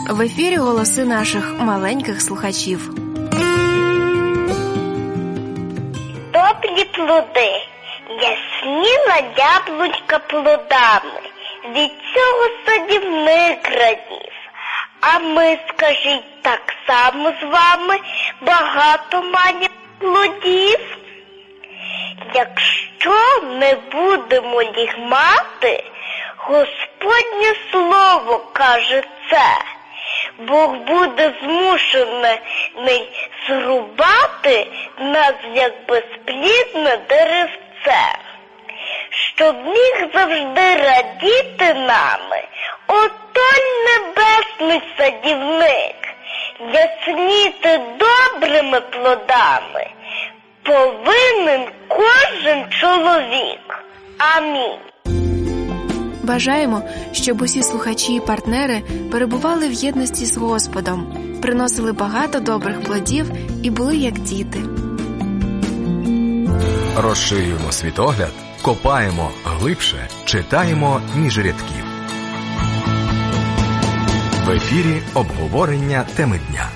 В ефірі голоси наших маленьких слухачів. Добрі плоди. Ясніла яблунька плодами. Від цього садівник радів. А ми, скажіть, так само з вами багато маємо плодів? Якщо не будемо їх мати, Господнє слово каже це. Бог буде змушений зрубати нас, як безплідне деревце. Щоб міг завжди радіти нами отой небесний садівник, ясніти добрими плодами повинен кожен чоловік. Амінь. Бажаємо, щоб усі слухачі і партнери перебували в єдності з Господом, приносили багато добрих плодів і були як діти. Розширюємо світогляд, копаємо глибше, читаємо між рядків. В ефірі обговорення теми дня.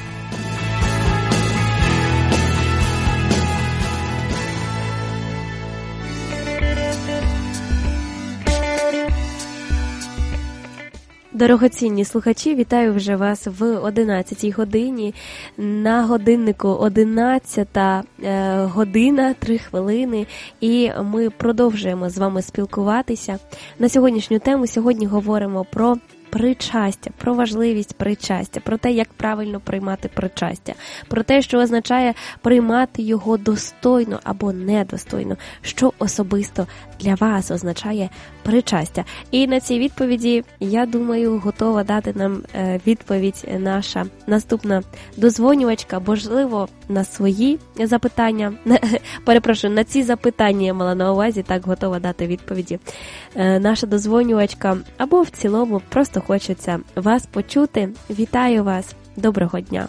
Дорогоцінні слухачі, вітаю вже вас в 11-й годині. На годиннику 11-та година, 3 хвилини. І ми продовжуємо з вами спілкуватися. На сьогоднішню тему сьогодні говоримо про причастя, про важливість причастя, про те, як правильно приймати причастя, про те, що означає приймати його достойно або недостойно, що особисто для вас означає причастя. І на цій відповіді, я думаю, готова дати нам відповідь наша наступна дозвонювачка, можливо, на свої запитання, на ці запитання я мала на увазі, так готова дати відповіді наша дозвонювачка, або в цілому просто хочеться вас почути. Вітаю вас, доброго дня.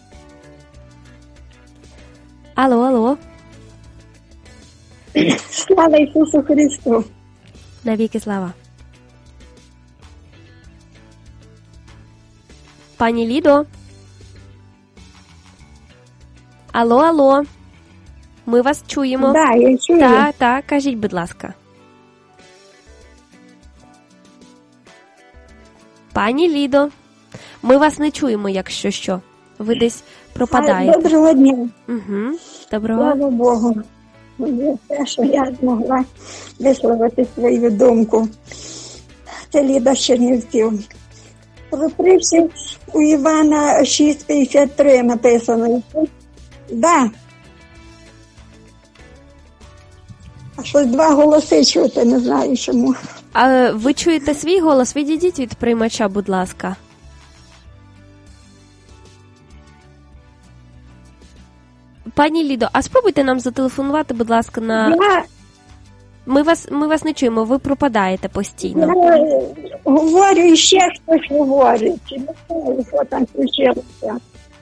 Алло. Слава Ісусу Христу! Навіки слава. Пані Лідо? Алло. Ми вас чуємо. Да, я чую. Так, кажіть, будь ласка. Пані Лідо, ми вас не чуємо, якщо що. Ви десь пропадаєте. Доброго дня. Угу. Доброго. Слава Богу. Є те, що я змогла висловити свою думку. Це Ліда з Чернівців. Про притчі у Івана 6:53 написано. Да. А щось 2 голоси чути, не знаю чому. А ви чуєте свій голос? Відійдіть від приймача, будь ласка. Пані Лідо, а спробуйте нам зателефонувати, будь ласка, на... Ми вас не чуємо, ви пропадаєте постійно. Я говорю, і ще хтось говорить. Не знаю, що там включилося.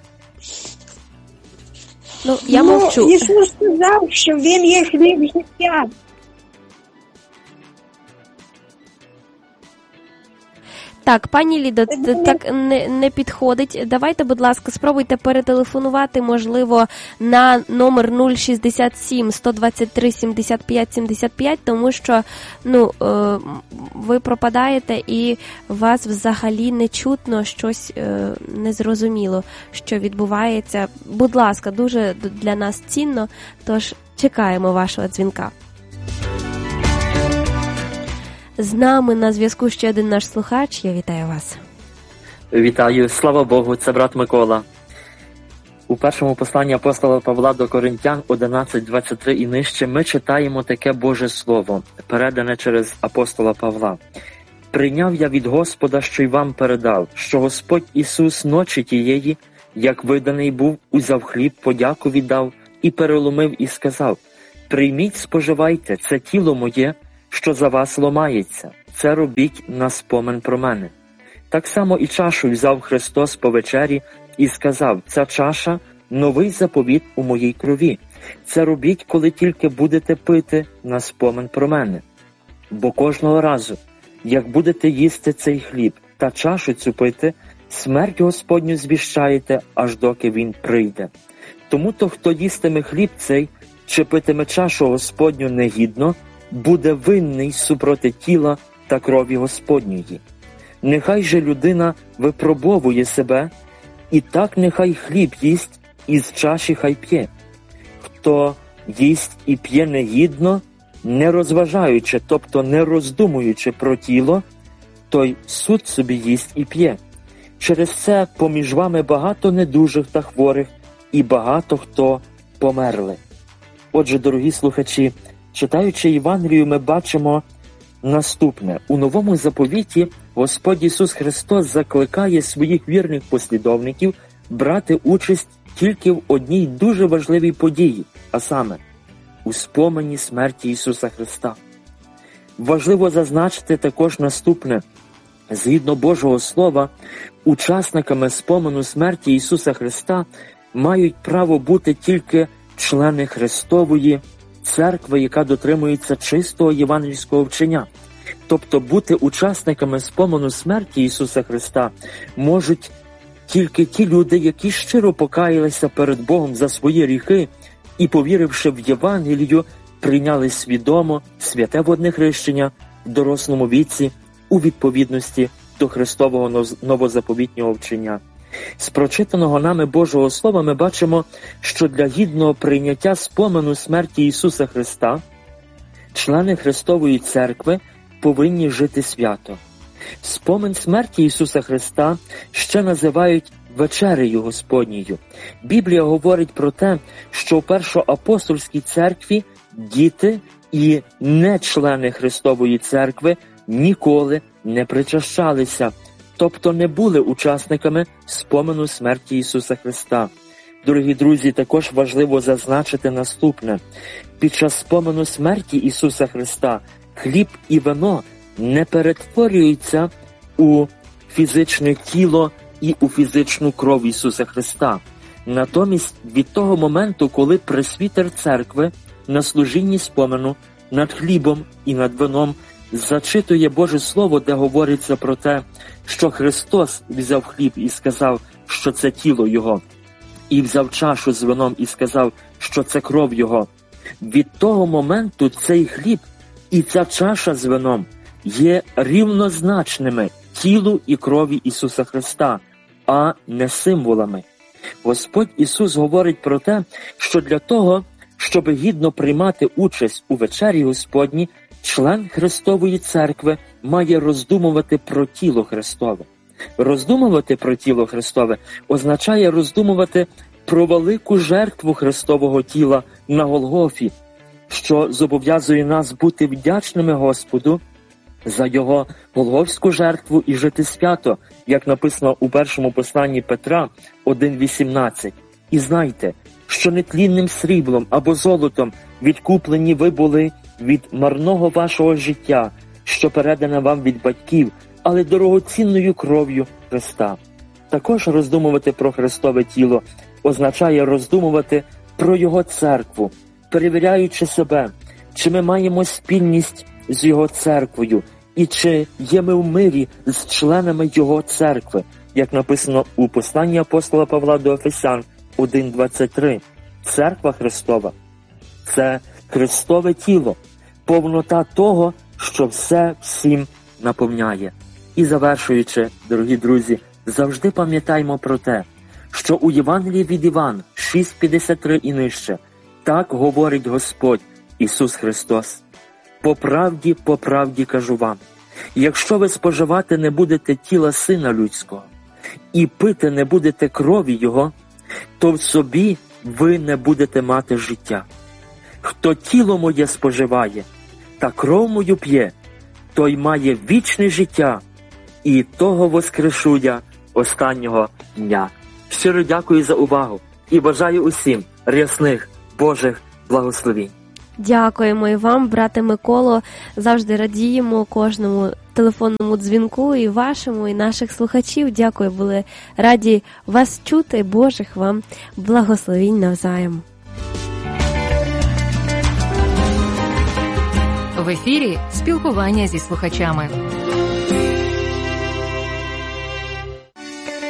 Я мовчу. Ісус сказав, що Він є хліб життя. Так, пані Лідо, так не підходить. Давайте, будь ласка, спробуйте перетелефонувати, можливо, на номер 067 123 75 75, тому що, ви пропадаєте і вас взагалі не чутно, щось незрозуміло, що відбувається. Будь ласка, дуже для нас цінно, тож чекаємо вашого дзвінка. З нами на зв'язку ще один наш слухач. Я вітаю вас. Вітаю. Слава Богу, це брат Микола. У першому посланні апостола Павла до Коринтян 11:23 і нижче ми читаємо таке Боже Слово, передане через апостола Павла. «Прийняв я від Господа, що й вам передав, що Господь Ісус ночі тієї, як виданий був, узяв хліб, подяку віддав і переломив і сказав: прийміть, споживайте, це тіло моє, що за вас ломається, це робіть на спомин про мене. Так само і чашу взяв Христос по вечері і сказав: ця чаша – новий заповіт у моїй крові. Це робіть, коли тільки будете пити на спомин про мене. Бо кожного разу, як будете їсти цей хліб та чашу цю пити, смерть Господню звіщаєте, аж доки він прийде. Тому то, хто їстиме хліб цей, чи питиме чашу Господню негідно, буде винний супроти тіла та крові Господньої. Нехай же людина випробовує себе, і так нехай хліб їсть, і з чаші хай п'є. Хто їсть і п'є негідно, не розважаючи, тобто не роздумуючи про тіло, той суд собі їсть і п'є. Через це поміж вами багато недужих та хворих, і багато хто померли. Отже, дорогі слухачі, читаючи Євангелію, ми бачимо наступне. У Новому Заповіті Господь Ісус Христос закликає своїх вірних послідовників брати участь тільки в одній дуже важливій події, а саме у спомині смерті Ісуса Христа. Важливо зазначити також наступне. Згідно Божого Слова, учасниками спомену смерті Ісуса Христа мають право бути тільки члени Христової церкви, яка дотримується чистого євангельського вчення. Тобто бути учасниками спомену смерті Ісуса Христа можуть тільки ті люди, які щиро покаялися перед Богом за свої гріхи і, повіривши в Євангелію, прийняли свідомо святе водне хрещення в дорослому віці у відповідності до Христового новозаповітнього вчення. З прочитаного нами Божого Слова ми бачимо, що для гідного прийняття спомену смерті Ісуса Христа члени Христової церкви повинні жити свято. Спомин смерті Ісуса Христа ще називають вечерею Господньою. Біблія говорить про те, що в першоапостольській церкві діти і не члени Христової церкви ніколи не причащалися, тобто не були учасниками спомену смерті Ісуса Христа. Дорогі друзі, також важливо зазначити наступне. Під час спомену смерті Ісуса Христа хліб і вино не перетворюються у фізичне тіло і у фізичну кров Ісуса Христа. Натомість від того моменту, коли пресвітер церкви на служінні спомену над хлібом і над вином зачитує Боже Слово, де говориться про те, що Христос взяв хліб і сказав, що це тіло Його, і взяв чашу з вином і сказав, що це кров Його. Від того моменту цей хліб і ця чаша з вином є рівнозначними тілу і крові Ісуса Христа, а не символами. Господь Ісус говорить про те, що для того, щоб гідно приймати участь у вечері Господній, член Христової церкви має роздумувати про тіло Христове. Роздумувати про тіло Христове означає роздумувати про велику жертву Христового тіла на Голгофі, що зобов'язує нас бути вдячними Господу за Його голгофську жертву і жити свято, як написано у першому посланні Петра 1:18. І знайте, що нетлінним сріблом або золотом відкуплені ви були від марного вашого життя, що передане вам від батьків, але дорогоцінною кров'ю Христа. Також роздумувати про Христове тіло означає роздумувати про Його церкву, перевіряючи себе, чи ми маємо спільність з Його церквою, і чи є ми в мирі з членами Його церкви, як написано у посланні апостола Павла до Ефесян 1:23. Церква Христова – це Христове тіло, повнота того, що все всім наповняє. І завершуючи, дорогі друзі, завжди пам'ятаймо про те, що у Євангелії від Івана 6:53 і нижче так говорить Господь Ісус Христос. По правді кажу вам, якщо ви споживати не будете тіла Сина Людського і пити не будете крові Його, то в собі ви не будете мати життя. Хто тіло моє споживає та кров мою п'є, той має вічне життя, і того воскрешу я останнього дня. Щиро дякую за увагу і бажаю усім рясних Божих благословінь. Дякуємо і вам, брате Миколо. Завжди радіємо кожному телефонному дзвінку і вашому, і наших слухачів. Дякую, були раді вас чути. Божих вам благословінь навзаєм. В ефірі спілкування зі слухачами.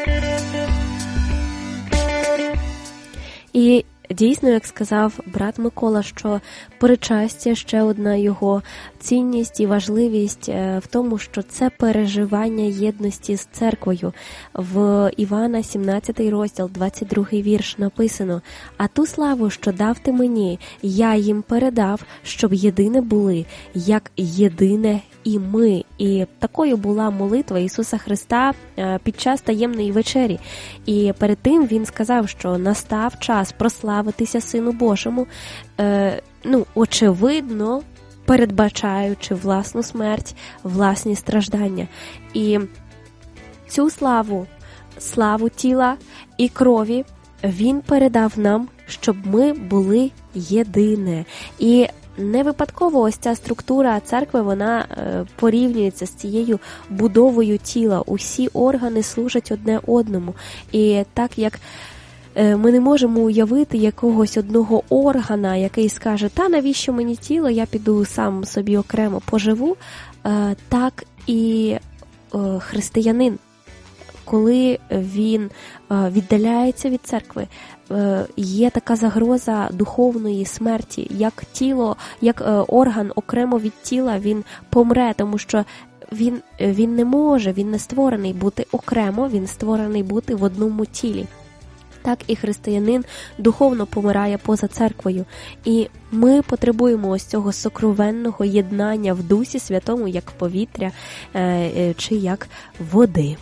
І дійсно, як сказав брат Микола, що причастя, ще одна його цінність і важливість в тому, що це переживання єдності з церквою. В Івана 17 розділ, 22 вірш написано: «А ту славу, що дав ти мені, я їм передав, щоб єдине були, як єдине і ми». І такою була молитва Ісуса Христа під час таємної вечері. І перед тим Він сказав, що настав час прославитися Сину Божому, очевидно, передбачаючи власну смерть, власні страждання. І цю славу тіла і крові Він передав нам, щоб ми були єдине. І не випадково ось ця структура церкви, вона порівнюється з цією будовою тіла. Усі органи служать одне одному. І так як ми не можемо уявити якогось одного органа, який скаже: «Та навіщо мені тіло, я піду сам собі окремо поживу», так і християнин, коли він віддаляється від церкви, є така загроза духовної смерті. Як тіло, як орган окремо від тіла, він помре, тому що він не може, він не створений бути окремо, він створений бути в одному тілі. Так і християнин духовно помирає поза церквою. І ми потребуємо ось цього сокровенного єднання в Дусі Святому, як повітря чи як води.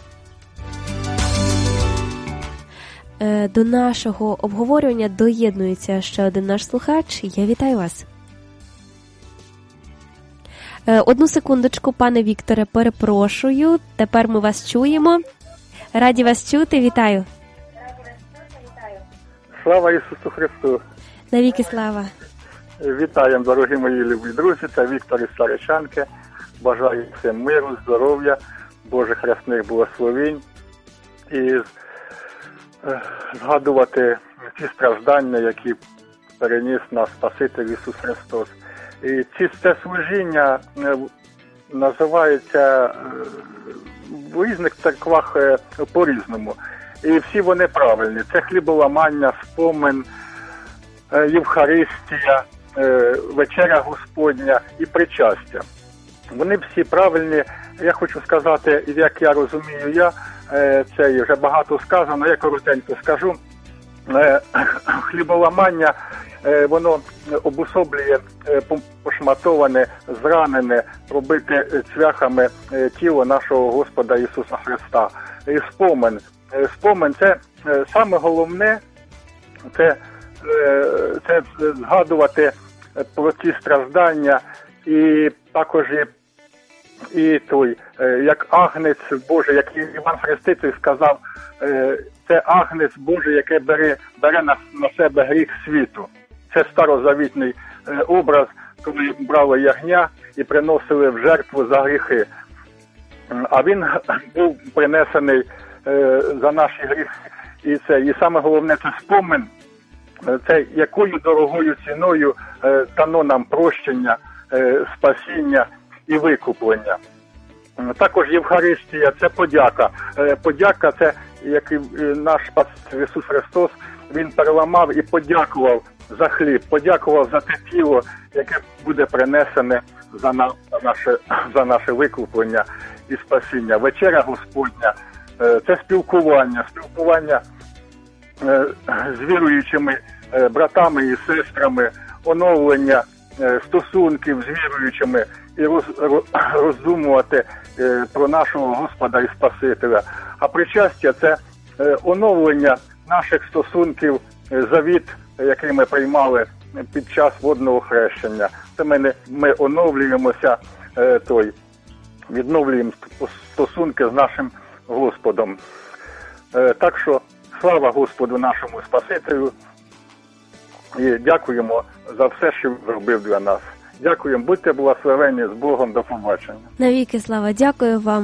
До нашого обговорювання доєднується ще один наш слухач. Я вітаю вас. Одну секундочку, пане Вікторе, перепрошую. Тепер ми вас чуємо. Раді вас чути, вітаю. Слава Ісусу Христу! Навіки слава! Вітаємо, дорогі мої любі друзі, це Віктор із Старичанки. Бажаю всім миру, здоров'я, Божих рясних благословень і згадувати ті страждання, які переніс наш Спаситель Ісус Христос. І це служіння називається в різних церквах по-різному. І всі вони правильні. Це хліболамання, спомин, Євхаристія, вечеря Господня і причастя. Вони всі правильні. Я хочу сказати, як я розумію, це вже багато сказано, я коротенько скажу. Хліболамання, воно обособлює пошматоване, зранене, пробите цвяхами тіло нашого Господа Ісуса Христа. І спомин – це саме головне, це згадувати про ті страждання, і також як Агнець Божий, як Іван Хреститель сказав, це Агнець Божий, який бере на себе гріх світу. Це старозавітний образ, коли брали ягня і приносили в жертву за гріхи. А він був принесений за наші гріхи. І саме головне – це спомин, це якою дорогою ціною дано нам прощення, спасіння і викуплення. Також Євхаристія – це подяка. Подяка – це, як і наш Спаситель Ісус Христос, Він переламав і подякував за хліб, подякував за те тіло, яке буде принесене за наше викуплення і спасіння. Вечеря Господня – це спілкування з віруючими братами і сестрами, оновлення стосунків з віруючими і роздумувати про нашого Господа і Спасителя. А причастя – це оновлення наших стосунків, завіт, який ми приймали під час водного хрещення. Це ми оновлюємося, відновлюємо стосунки з нашим Господом. Так що слава Господу нашому Спасителю і дякуємо за все, що він зробив для нас. Дякуємо, будьте благословені, з Богом, до побачення. Навіки слава, дякую вам.